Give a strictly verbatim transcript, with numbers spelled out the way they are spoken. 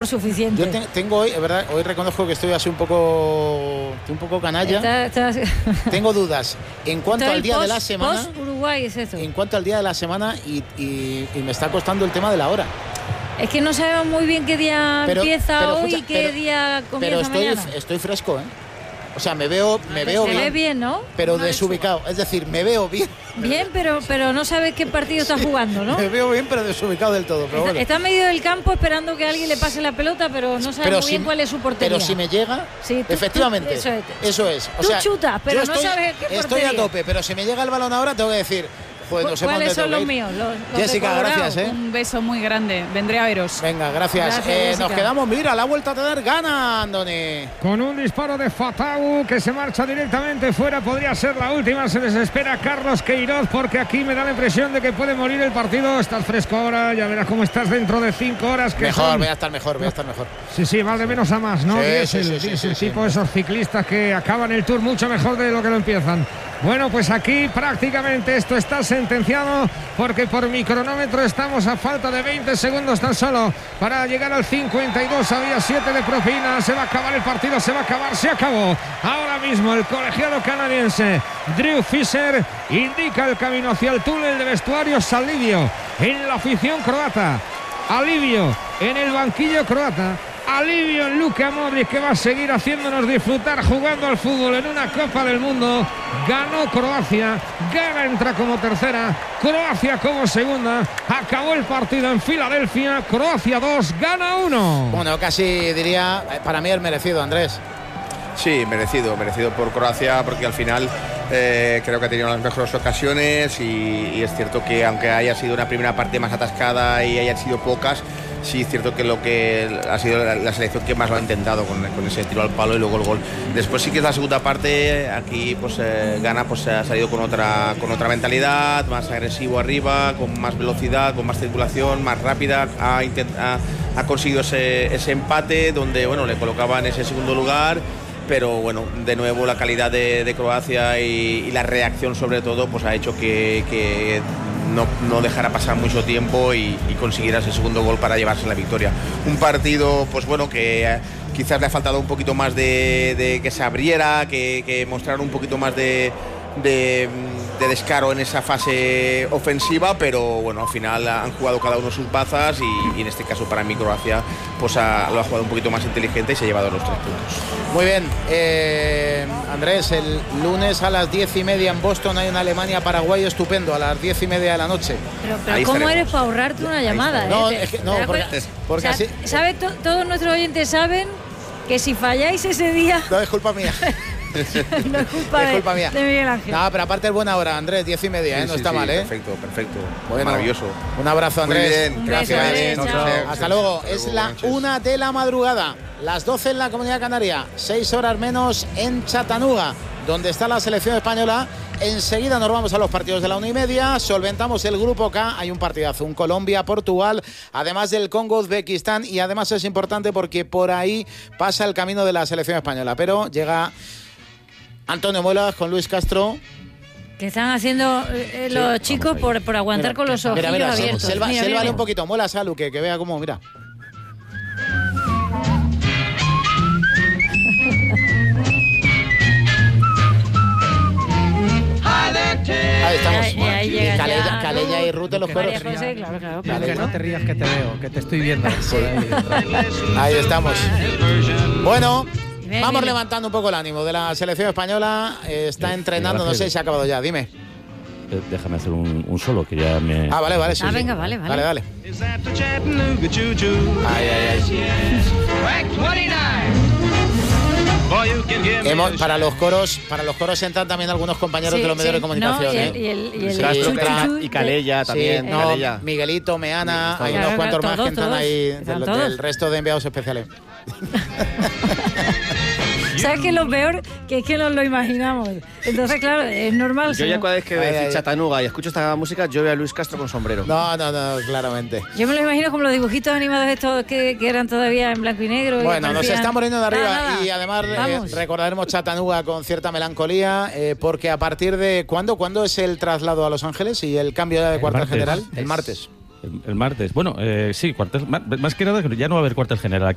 suficiente. Yo te, tengo hoy, es verdad, hoy reconozco que estoy así un poco, estoy un poco canalla. Está, está... Tengo dudas en cuanto al día post, de la semana. Post Uruguay es eso. En cuanto al día de la semana y, y, y me está costando el tema de la hora. Es que no sabemos muy bien qué día pero, empieza pero, hoy y qué pero, día comienza pero estoy, mañana. estoy fresco, ¿eh? O sea, me veo, me veo Se bien. ve bien, ¿no? Pero Una desubicado. Es decir, me veo bien. Bien, pero, pero no sabes qué partido sí, estás jugando, ¿no? Me veo bien, pero desubicado del todo. Pero está, bueno. está en medio del campo esperando que alguien le pase la pelota, pero no sabe muy si, bien cuál es su portería. Pero si me llega, sí, tú, efectivamente, tú, eso es. Eso es. O tú sea, chutas, pero no estoy, sabes qué portería. Estoy a tope, pero si me llega el balón ahora, tengo que decir... Pues no sé ¿cuáles son los míos? Los, los Jessica, gracias, ¿eh? Un beso muy grande. Vendré a veros. Venga, gracias. gracias eh, nos quedamos, mira, la vuelta a tener gana, Andoni. Con un disparo de Fatau que se marcha directamente fuera. Podría ser la última. Se desespera Carlos Queiroz porque aquí me da la impresión de que puede morir el partido. Estás fresco ahora, ya verás cómo estás dentro de cinco horas. Que mejor, son... voy a estar mejor, voy a estar mejor. Sí, sí, va de menos a más, ¿no? Sí, es sí, el, sí, es sí, el sí, tipo de sí. esos ciclistas que acaban el Tour mucho mejor de lo que lo empiezan. Bueno, pues aquí prácticamente esto está sentenciado porque por mi cronómetro estamos a falta de veinte segundos tan solo para llegar al cincuenta y dos. Había siete de propina. Se va a acabar el partido, se va a acabar, se acabó. Ahora mismo el colegiado canadiense Drew Fisher indica el camino hacia el túnel de vestuarios. Alivio en la afición croata, alivio en el banquillo croata, alivio en Luka Modric, que va a seguir haciéndonos disfrutar jugando al fútbol en una Copa del Mundo. Ganó Croacia, Ghana entra como tercera, Croacia como segunda. Acabó el partido en Filadelfia, Croacia dos, Ghana uno. Bueno, casi diría, para mí el merecido, Andrés. Sí, merecido, merecido por Croacia, porque al final eh, creo que ha tenido las mejores ocasiones y, y es cierto que aunque haya sido una primera parte más atascada y hayan sido pocas, sí es cierto que lo que ha sido la, la selección que más lo ha intentado con, con ese tiro al palo y luego el gol. Después sí que es la segunda parte, aquí pues eh, Ghana pues ha salido con otra con otra mentalidad, más agresivo arriba, con más velocidad, con más circulación, más rápida, ha, intent, ha, ha conseguido ese, ese empate donde bueno le colocaba en ese segundo lugar. Pero bueno, de nuevo la calidad de, de Croacia y, y la reacción sobre todo pues ha hecho que, que no, no dejara pasar mucho tiempo y, y consiguiera ese segundo gol para llevarse la victoria. Un partido pues bueno que eh, quizás le ha faltado un poquito más de, de que se abriera, que, que mostrara un poquito más de, de, de descaro en esa fase ofensiva, pero bueno, al final han jugado cada uno sus bazas y, y en este caso para mí Croacia pues ha, lo ha jugado un poquito más inteligente y se ha llevado los tres puntos. Muy bien, eh, Andrés, el lunes a las diez y media en Boston hay una Alemania-Paraguay estupendo, a las diez y media de la noche. Pero, pero ¿cómo estaremos. Eres para ahorrarte una llamada? ¿eh? No, es que, no porque, porque o sea, así... ¿sabe, to, todos nuestros oyentes saben que si falláis ese día... No, es culpa mía. No es culpa, es culpa de, mía. de Miguel Ángel. No, pero aparte es buena hora, Andrés, diez y media, sí, ¿eh? No sí, está sí, mal, ¿eh? Perfecto, perfecto. Bueno, maravilloso. Un abrazo, Andrés. Muy bien, un gracias. Beso, bien, chao. Hasta luego. Es la una de la madrugada, las doce en la Comunidad Canaria, seis horas menos en Chattanooga, donde está la selección española. Enseguida nos vamos a los partidos de la una y media. Solventamos el grupo K. Hay un partidazo, un Colombia-Portugal, además del Congo-Uzbekistán. Y además es importante porque por ahí pasa el camino de la selección española. Pero llega Antonio Muelas con Luis Castro. Que están haciendo eh, los sí, chicos por, por aguantar mira, con los ojos mira, mira, abiertos. Selva, mira, Selva, mira. un poquito. Muelas a Luque, que vea cómo, mira. Ahí estamos. Ahí, ahí llega Calella, ya, Calella y Ruth de los coros. José, claro, claro. Calella. Que no te rías que te veo, que te estoy viendo. Sí. Ahí estamos. Bueno, Ven, vamos ven. levantando un poco el ánimo de la selección española. Está Sí, entrenando, no Ángel. sé si ha acabado ya. Dime. Eh, Déjame hacer un, un solo que ya me... Ah, vale, vale. Sí, Ah, sí. venga, vale, vale. Vale, vale. Ay, ay, ay. Hemos, para los coros, para los coros entran también algunos compañeros Sí, de los medios sí. de comunicación. No, y ¿eh? el, y el, y el Sí, chuchu, Castro, chuchu, y Calella Sí, también. no, Calella. Miguelito, Meana, Sí, hay claro, unos cuantos claro, más que todos, entran ahí están del, todos. del resto de enviados especiales. ¿Sabes qué es lo peor? Que es que nos lo imaginamos. Entonces, claro, es normal. Yo si ya no- cada vez que Ay, veo ay, decir ay. Chattanooga y escucho esta música, yo veo a Luis Castro con sombrero. No, no, no, claramente. Yo me lo imagino como los dibujitos animados estos que, que eran todavía en blanco y negro. y Bueno, nos aparecían- estamos poniendo de arriba Nada, nada. y además eh, Vamos. recordaremos Chattanooga con cierta melancolía, eh, porque a partir de ¿cuándo? ¿Cuándo es el traslado a Los Ángeles y el cambio ya de El cuartel martes. general? El Es- martes. El, el martes. Bueno, eh, sí, cuartel, más que nada ya no va a haber cuartel general aquí.